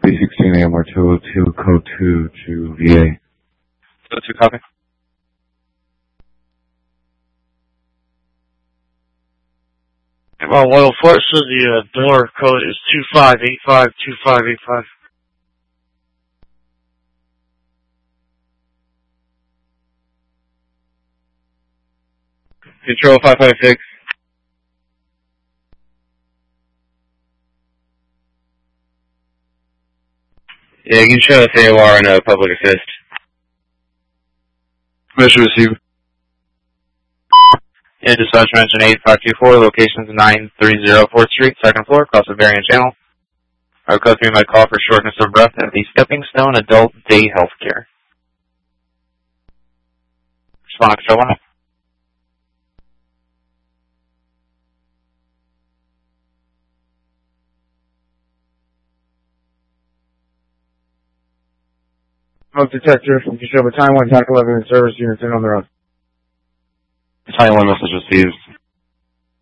3:16 a.m. or 202, code 2 to VA. 202, copy. Well, Loyal Fort says the door code is 25852585. Control 556. Yeah, you can show us AOR and a public assist. Permission received. Yeah, dispatch mention 8524, locations 930 4th Street, 2nd floor, across the variant channel. Our customer might call for shortness of breath at the Stepping Stone Adult Day Healthcare. Respond, Control 1. Smoke detector from Control Time 1, TAC 11 and service units in on their own. Time 1 message received.